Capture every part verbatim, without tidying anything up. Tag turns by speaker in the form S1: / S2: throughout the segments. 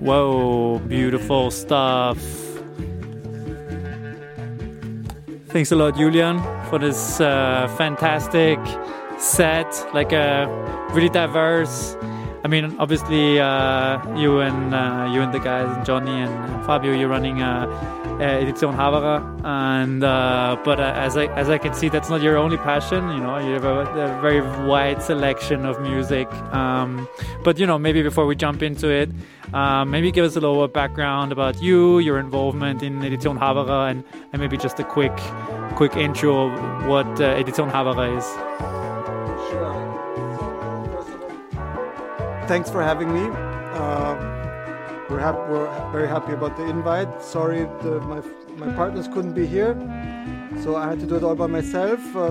S1: Whoa, beautiful stuff. Thanks a lot, Julian, for this uh, fantastic set, like a really diverse. I mean, obviously, uh, you and uh, you and the guys, Johnny and, and Fabio, you're running uh, uh, Edition Havara, and uh, but uh, as I as I can see, that's not your only passion. You know, you have a, a very wide selection of music. Um, but you know, maybe before we jump into it, uh, maybe give us a little background about you, your involvement in Edition Havara, and, and maybe just a quick quick intro of what uh, Edition Havara is.
S2: Thanks for having me. Uh, we're, hap- we're very happy about the invite. Sorry, the, my my partners couldn't be here, so I had to do it all by myself. Uh,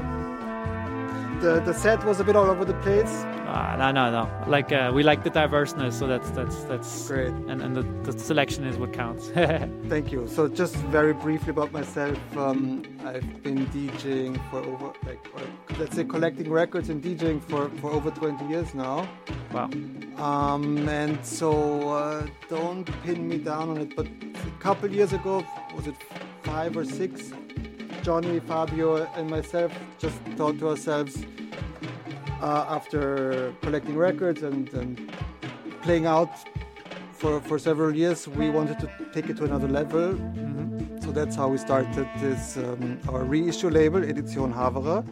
S2: the the set was a bit all over the place.
S1: Ah, no, no, no. Like uh, we like the diverseness, so that's that's that's
S2: great.
S1: And and the, the selection is what counts.
S2: Thank you. So just very briefly about myself. Um, I've been DJing for over, like, or let's say, collecting records and DJing for, for over twenty years now.
S1: Wow.
S2: Um, and so uh, don't pin me down on it, but a couple years ago, was it five or six? Johnny, Fabio, and myself just thought to ourselves. Uh, after collecting records and, and playing out for, for several years, we wanted to take it to another level. Mm-hmm. So that's how we started this um, our reissue label, Edition Havara.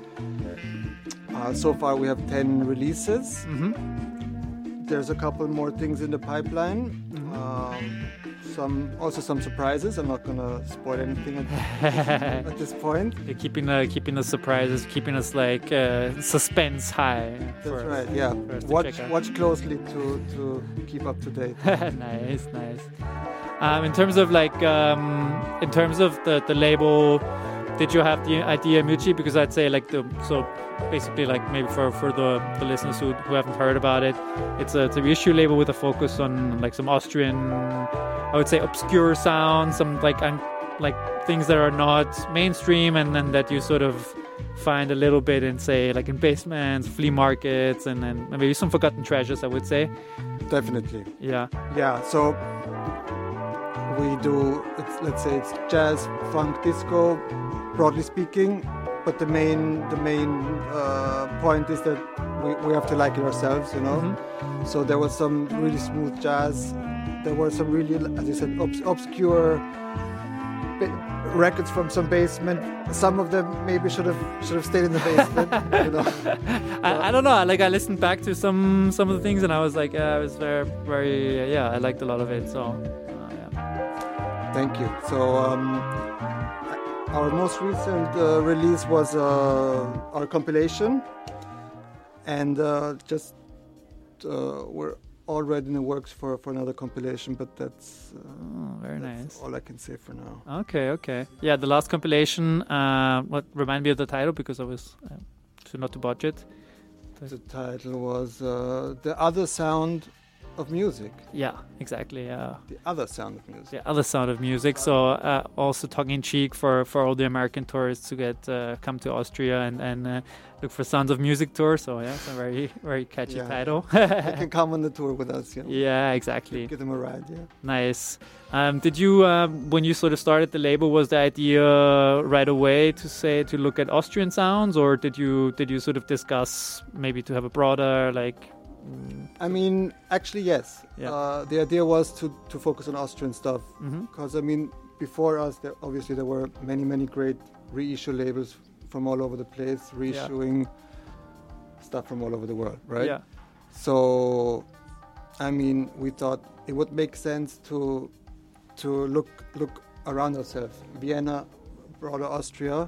S2: Uh, so far we have ten releases. Mm-hmm. There's a couple more things in the pipeline. Mm-hmm. Um, some also some surprises. I'm not gonna spoil anything at, at this point.
S1: You're keeping the keeping the surprises, keeping us like uh, suspense high.
S2: That's right. Yeah. Watch watch closely to to keep up to date.
S1: Nice, nice. Um, in terms of like um, in terms of the the label, did you have the idea, Mucci? Because I'd say like the so. Basically, like maybe for, for the, the listeners who, who haven't heard about it, it's a, it's a reissue label with a focus on like some Austrian, I would say, obscure sounds, some like un, like things that are not mainstream, and then that you sort of find a little bit in, say, like in basements, flea markets, and then maybe some forgotten treasures, I would say.
S2: Definitely.
S1: Yeah.
S2: Yeah. So we do, it's, let's say, it's jazz, funk, disco, broadly speaking. But the main the main uh, point is that we, we have to like it ourselves, you know. Mm-hmm. So there was some really smooth jazz. There were some really, as you said, obs- obscure ba- records from some basement. Some of them maybe should have should have stayed in the basement. You know.
S1: I, I don't know. Like I listened back to some some of the things, and I was like, uh, I was very very uh, yeah. I liked a lot of it. So uh, yeah.
S2: Thank you. So. Um, Our most recent uh, release was uh, our compilation, and uh, just uh, we're already in the works for, for another compilation, but that's, uh,
S1: oh, very
S2: that's
S1: nice.
S2: all I can say for now.
S1: Okay, okay. Yeah, the last compilation, uh, what remind me of the title, because I was, uh, so not to botch it.
S2: The title was uh, The Other Sound of Music.
S1: Yeah, exactly. Yeah.
S2: The Other Sound of Music.
S1: The Other Sound of Music. So uh, also tongue-in-cheek for, for all the American tourists to get uh, come to Austria and, and uh, look for Sounds of Music tour. So yeah, it's a very very catchy
S2: yeah.
S1: title.
S2: They can come on the tour with us. You know?
S1: Yeah, exactly.
S2: Give them a ride. Yeah.
S1: Nice. Um, did you, um, when you sort of started the label, was the idea right away to say to look at Austrian sounds, or did you did you sort of discuss maybe to have a broader like?
S2: I mean, actually, yes.
S1: Yeah.
S2: Uh, the idea was to, to focus on Austrian stuff. Because, mm-hmm. I mean, before us, there, obviously, there were many, many great reissue labels from all over the place, reissuing yeah. stuff from all over the world, right?
S1: Yeah.
S2: So, I mean, we thought it would make sense to to look look around ourselves. Vienna, broader Austria,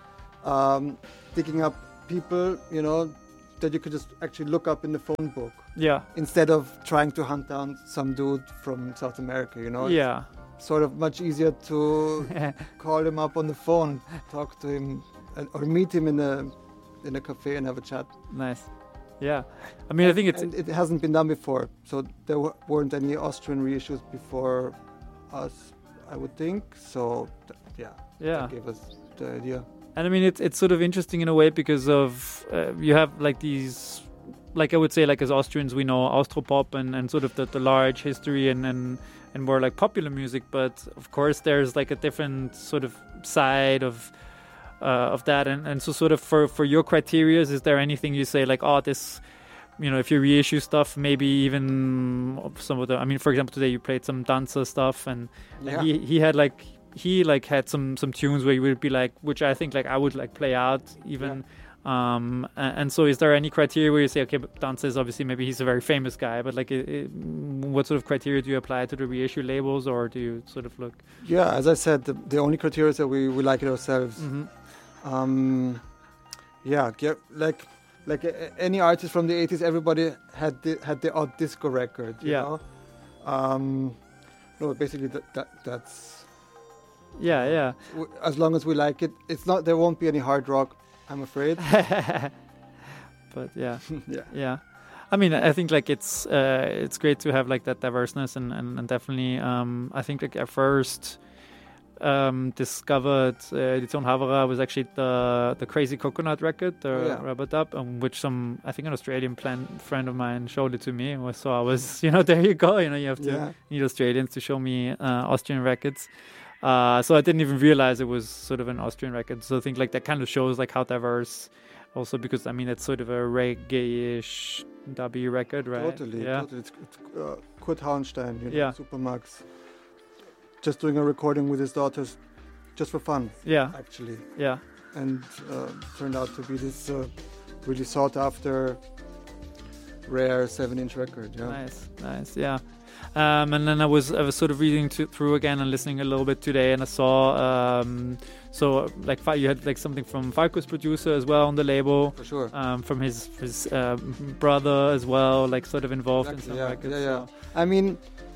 S2: um, picking up people, you know, that you could just actually look up in the phone book.
S1: Yeah.
S2: Instead of trying to hunt down some dude from South America, you know?
S1: Yeah.
S2: It's sort of much easier to call him up on the phone, talk to him, and, or meet him in a in a cafe and have a chat.
S1: Nice. Yeah. I mean, I think it's...
S2: And it hasn't been done before. So there w- weren't any Austrian reissues before us, I would think. So, th- yeah.
S1: Yeah.
S2: That gave us the idea.
S1: And I mean, it's it's sort of interesting in a way because of uh, you have like these like I would say, like as Austrians, we know Austropop and, and sort of the, the large history and, and and more like popular music. But of course, there's like a different sort of side of uh, of that. And, and so sort of for, for your criteria, is there anything you say like, oh, this, you know, if you reissue stuff, maybe even some of the, I mean, for example, today you played some Danza stuff and,
S2: Yeah.
S1: and he, he had like, he like had some, some tunes where you would be like, which I think like I would like play out even. Um, and, and so is there any criteria where you say, okay, but Danza is obviously, maybe he's a very famous guy, but like it, it, what sort of criteria do you apply to the reissue labels, or do you sort of look?
S2: Yeah, as I said, the, the only criteria is that we, we like it ourselves.
S1: Mm-hmm.
S2: Um, yeah, get, like like a, any artist from the eighties, everybody had the, had the odd disco record. You
S1: Yeah.
S2: know? Um, no, basically that, that that's
S1: Yeah, yeah.
S2: w- as long as we like it. It's not. There won't be any hard rock, I'm afraid.
S1: But yeah.
S2: yeah.
S1: Yeah, I mean, I think like it's uh, it's great to have like that diverseness, and, and, and definitely um, I think like I first um, discovered uh, Edition Havara was actually the the Crazy Coconut record, the
S2: Oh, yeah.
S1: Rubber Dub, um, which some I think an Australian plan, friend of mine showed it to me, and so I was you know there you go, you know you have to
S2: Yeah.
S1: need Australians to show me uh, Austrian records. Uh, so I didn't even realize it was sort of an Austrian record. So I think like that kind of shows like how diverse. Also, because I mean it's sort of a reggae-ish dubby record, right?
S2: Totally.
S1: Yeah.
S2: Totally. It's, it's uh, Kurt Hauenstein, you know,
S1: Yeah.
S2: Supermax, just doing a recording with his daughters, just for fun,
S1: Yeah.
S2: actually,
S1: Yeah.
S2: and uh, turned out to be this uh, really sought after, rare seven-inch record. Yeah.
S1: Nice. Nice. Yeah. Um, and then I was I was sort of reading to, through again and listening a little bit today, and I saw um, so like Fa- you had like something from Falco's producer as well on the label,
S2: For sure.
S1: um, from his his uh, brother as well, like sort of involved
S2: Exactly,
S1: in some
S2: yeah,
S1: records.
S2: yeah, yeah.
S1: so-
S2: I mean,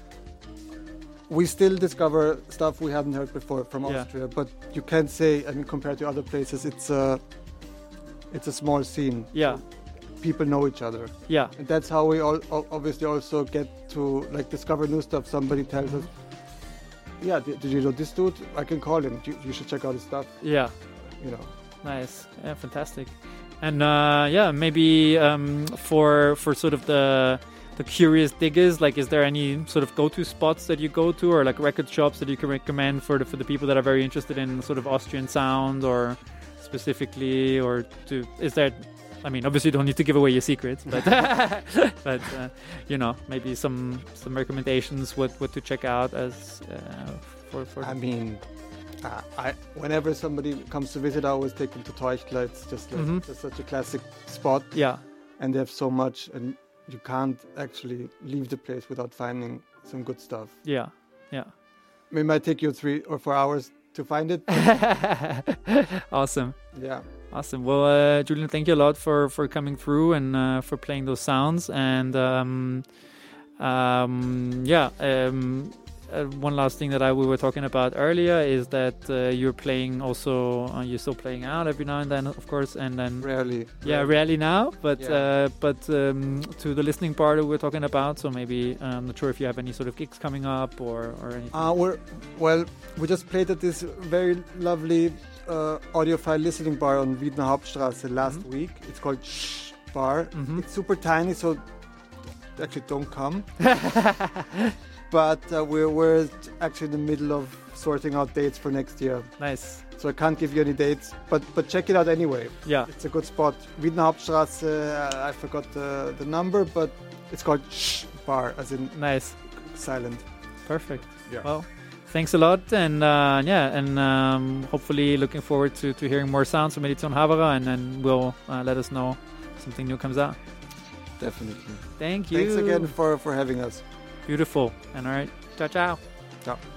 S2: we still discover stuff we hadn't heard before from
S1: Yeah.
S2: Austria, but you can't say, I mean, compared to other places, it's a, it's a small scene.
S1: Yeah.
S2: People know each other.
S1: Yeah.
S2: And that's how we all o- obviously also get to like discover new stuff. Somebody tells us, yeah, did, did you know this dude? I can call him. You, you should check out his stuff.
S1: Yeah.
S2: You know.
S1: Nice. Yeah, fantastic. And uh, yeah, maybe um, for for sort of the the curious diggers, like, is there any sort of go-to spots that you go to, or like record shops that you can recommend for the for the people that are very interested in sort of Austrian sound, or specifically, or to is there? I mean, obviously, you don't need to give away your secrets, but but uh, you know, maybe some some recommendations what what to check out as uh, for for.
S2: I mean, uh, I whenever somebody comes to visit, I always take them to Teuchtler. It's just like
S1: Mhm.
S2: just such a classic spot,
S1: yeah.
S2: and they have so much, and you can't actually leave the place without finding some good stuff.
S1: Yeah. Yeah.
S2: It might take you three or four hours to find it.
S1: Awesome.
S2: Yeah.
S1: Awesome. Well, uh, Julian, thank you a lot for, for coming through and uh, for playing those sounds. And um, um, yeah, um, uh, one last thing that I we were talking about earlier is that uh, you're playing also. Uh, you're still playing out every now and then, of course, and then
S2: Rarely.
S1: yeah, rarely now. But
S2: Yeah.
S1: uh, but um, to the listening part that we're talking about. So maybe uh, I'm not sure if you have any sort of gigs coming up or or anything.
S2: Uh, we're, well, we just played at this very lovely uh, audiophile listening bar on Wiedner Hauptstraße last
S1: Mhm.
S2: week. It's called Shh Bar.
S1: Mhm.
S2: It's super tiny, so actually don't come. But uh, we're, we're actually in the middle of sorting out dates for next year.
S1: Nice.
S2: So I can't give you any dates, but but check it out anyway.
S1: Yeah.
S2: It's a good spot. Wiedner Hauptstraße, uh, I forgot the, the number, but it's called Shh Bar, as in
S1: Nice.
S2: silent.
S1: Perfect.
S2: Yeah.
S1: Well, thanks a lot, and uh, yeah, and um, hopefully looking forward to, to hearing more sounds from Edition Havara, and then we'll uh, let us know something new comes out.
S2: Definitely.
S1: Thank you.
S2: Thanks again for, for having us.
S1: Beautiful. And all right. Ciao, ciao.
S2: Ciao.